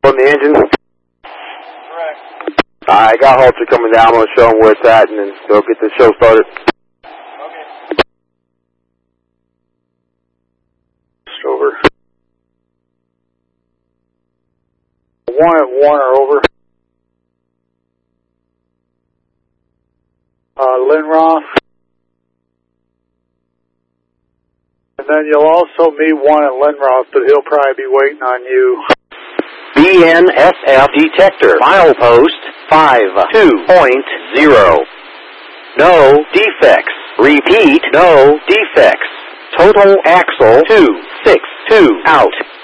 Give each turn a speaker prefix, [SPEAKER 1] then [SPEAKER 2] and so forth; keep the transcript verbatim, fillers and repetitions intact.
[SPEAKER 1] On the engine?
[SPEAKER 2] Correct.
[SPEAKER 1] I got Halter coming down. I'm going to show him where it's at and then go get the show started.
[SPEAKER 2] Okay.
[SPEAKER 1] Over.
[SPEAKER 2] One at Warner, over. Uh, Linroth. And then you'll also meet one at Linroth, but he'll probably be waiting on you.
[SPEAKER 3] B N S F detector, milepost five two point zero. No defects. Repeat, no defects. Total axle two six two out.